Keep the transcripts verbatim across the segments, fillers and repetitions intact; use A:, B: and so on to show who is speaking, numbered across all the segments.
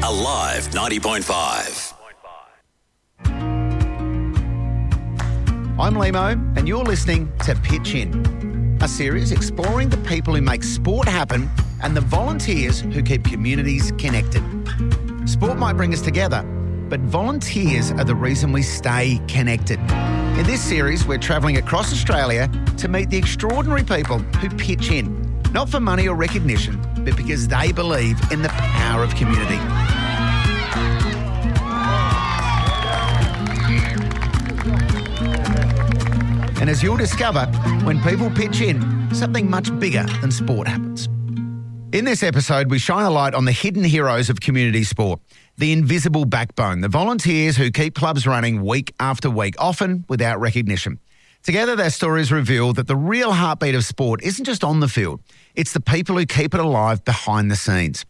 A: Alive ninety point five.
B: I'm Limo, and you're listening to Pitch In, a series exploring the people who make sport happen and the volunteers who keep communities connected. Sport might bring us together, but volunteers are the reason we stay connected. In this series, we're travelling across Australia to meet the extraordinary people who pitch in, not for money or recognition, but because they believe in the power of community. And as you'll discover, when people pitch in, something much bigger than sport happens. In this episode, we shine a light on the hidden heroes of community sport, the invisible backbone, the volunteers who keep clubs running week after week, often without recognition. Together, their stories reveal that the real heartbeat of sport isn't just on the field, it's the people who keep it alive behind the scenes.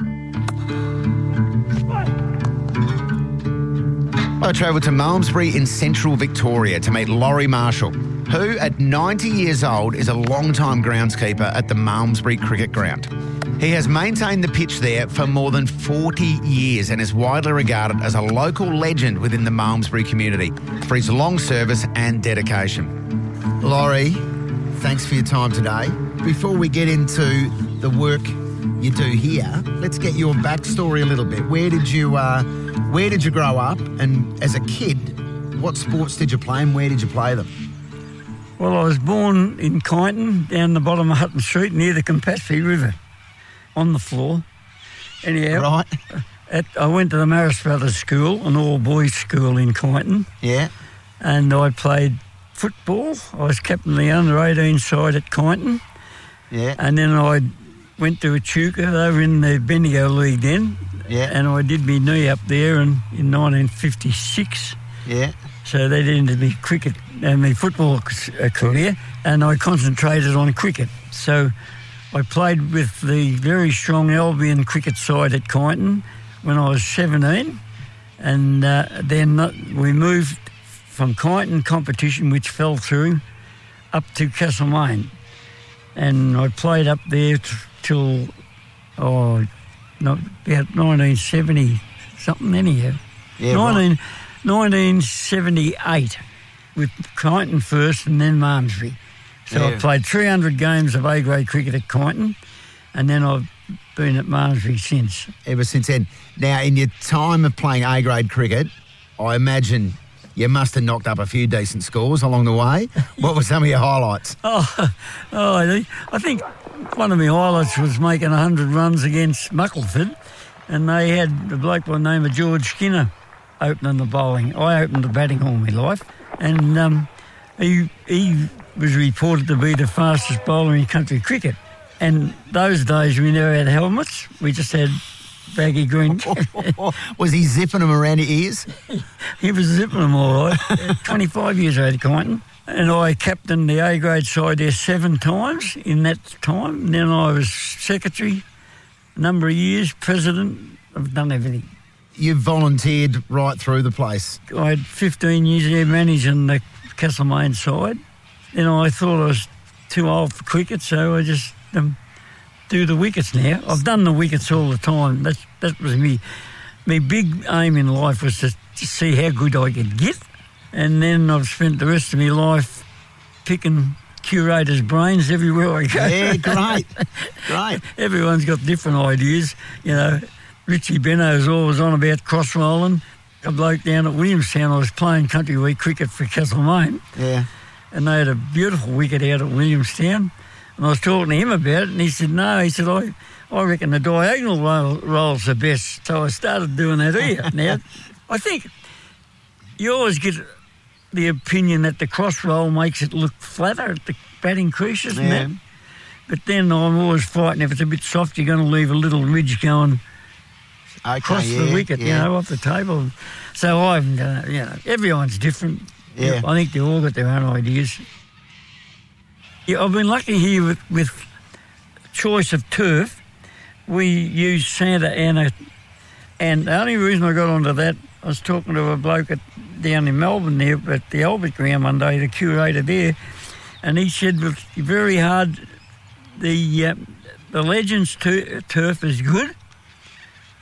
B: I travelled to Malmesbury in central Victoria to meet Laurie Marshall, who at ninety years old is a long-time groundskeeper at the Malmesbury Cricket Ground. He has maintained the pitch there for more than forty years and is widely regarded as a local legend within the Malmesbury community for his long service and dedication. Laurie, thanks for your time today. Before we get into the work you do here, let's get your backstory a little bit. Where did you uh, where did you grow up, and as a kid, what sports did you play and where did you play them?
C: Well, I was born in Kyneton, down the bottom of Hutton Street, near the Campaspe River, on the floor. Anyhow,
B: Right.
C: At, I went to the Marist Brothers School, an all-boys school in Kyneton.
B: Yeah.
C: And I played football. I was captain of the under eighteen side at Kyneton.
B: Yeah.
C: And then I went to Echuca over in the Bendigo League then.
B: Yeah.
C: And I did my knee up there in, in nineteen fifty-six.
B: Yeah.
C: So that ended my cricket and my football career, and I concentrated on cricket. So I played with the very strong Albion cricket side at Kyneton when I was seventeen, and uh, then we moved from Kyneton competition, which fell through, up to Castlemaine. And I played up there t- till, oh, not, about nineteen seventy something anyhow.
B: Yeah,
C: nineteen,
B: right.
C: nineteen seventy-eight with Kyneton first and then Malmesbury. So
B: Yeah.
C: I played three hundred games of A-grade cricket at Kyneton, and then I've been at Malmesbury since.
B: Ever since then. Now, in your time of playing A-grade cricket, I imagine you must have knocked up a few decent scores along the way. What were some of your highlights?
C: Oh, oh I think- I think one of my highlights was making one hundred runs against Muckleford, and they had a bloke by the name of George Skinner opening the bowling. I opened the batting all my life, and um, he he was reported to be the fastest bowler in country cricket. And those days we never had helmets; we just had baggy green.
B: Was he zipping them around your ears?
C: He was zipping them all right. twenty-five years old at Kyneton. And I captained the A-grade side there seven times in that time. And then I was secretary a number of years, president. I've done everything.
B: You volunteered right through the place.
C: I had fifteen years there managing the Castlemaine side. Then I thought I was too old for cricket, so I just um, do the wickets now. I've done the wickets all the time. That's, that was me. My big aim in life was to, to see how good I could get. And then I've spent the rest of my life picking curators' brains everywhere I go.
B: Yeah, great. Great.
C: Everyone's got different ideas. You know, Richie Benno's always on about cross rolling. A bloke down at Williamstown, I was playing country week cricket for Castlemaine,
B: Yeah.
C: and they had a beautiful wicket out at Williamstown. And I was talking to him about it, and he said, no, he said, I, I reckon the diagonal roll, roll's the best. So I started doing that here. Now, I think you always get the opinion that the cross roll makes it look flatter at the batting creases and
B: Yeah.
C: that. But then I'm always fighting, if it's a bit soft, you're going to leave a little ridge going
B: Okay,
C: across
B: yeah,
C: the wicket,
B: yeah.
C: you know, off the table. So I've, uh, you know, everyone's different.
B: Yeah.
C: I think they all got their own ideas. Yeah, I've been lucky here with, with choice of turf. We use Santa Ana, and the only reason I got onto that, I was talking to a bloke at, down in Melbourne there at the Albert Ground one day, the curator there, and he said it's very hard. The uh, the Legends tur- turf is good,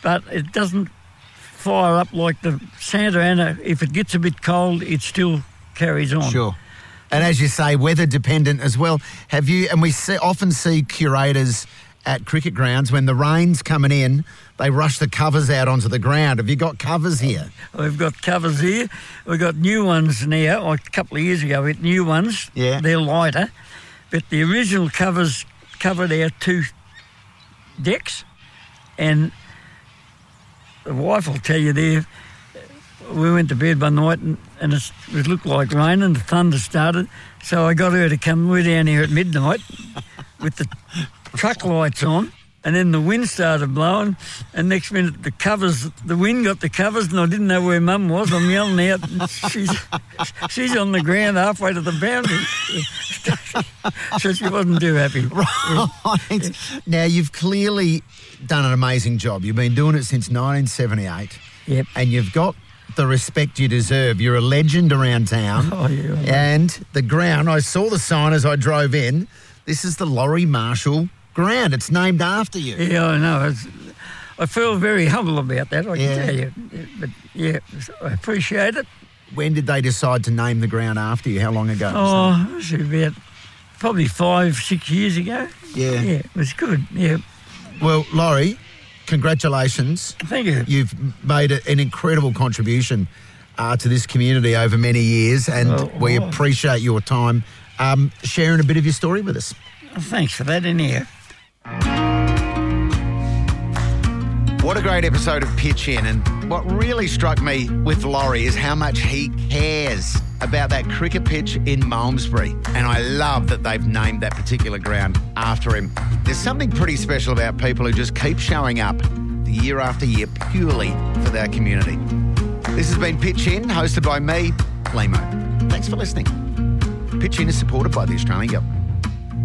C: but it doesn't fire up like the Santa Ana. If it gets a bit cold, it still carries on.
B: Sure. And as you say, weather dependent as well. Have you, and we see, often see curators at cricket grounds, when the rain's coming in, they rush the covers out onto the ground. Have you got covers here?
C: We've got covers here. We've got new ones now. Like a couple of years ago, we had new ones.
B: Yeah.
C: They're lighter. But the original covers covered our two decks. And the wife will tell you there, we went to bed one night and, and it's, it looked like rain and the thunder started. So I got her to come. We're down here at midnight with the truck lights on, and then the wind started blowing, and next minute the covers, the wind got the covers, and I didn't know where Mum was. I'm yelling out, and she's, she's on the ground halfway to the boundary. So she wasn't too happy.
B: Right. Now, you've clearly done an amazing job. You've been doing it since nineteen seventy-eight.
C: Yep.
B: And you've got the respect you deserve. You're a legend around town.
C: Oh, yeah.
B: And the ground, I saw the sign as I drove in. This is the Laurie Marshall ground. It's named after you.
C: Yeah, I know. It's, I feel very humble about that, I
B: Yeah.
C: can tell you. But, yeah, I appreciate it.
B: When did they decide to name the ground after you? How long ago?
C: Oh, it was about probably five, six years ago.
B: Yeah.
C: Yeah, it was good, yeah.
B: Well, Laurie, congratulations.
C: Thank you.
B: You've made a, an incredible contribution uh, to this community over many years, and
C: Oh,
B: we
C: oh.
B: appreciate your time um, sharing a bit of your story with us.
C: Thanks for that, anyhow.
B: What a great episode of Pitch In, and what really struck me with Laurie is how much he cares about that cricket pitch in Malmesbury, and I love that they've named that particular ground after him. There's something pretty special about people who just keep showing up year after year purely for their community. This has been Pitch In, hosted by me, Limo. Thanks for listening. Pitch In is supported by the Australian Government.